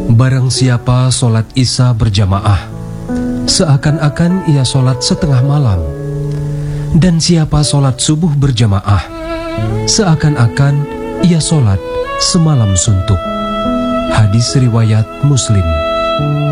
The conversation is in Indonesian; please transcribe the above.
Barang siapa sholat Isya berjamaah, seakan-akan ia sholat setengah malam. Dan siapa sholat subuh berjamaah, seakan-akan ia sholat semalam suntuk. Hadis riwayat Muslim.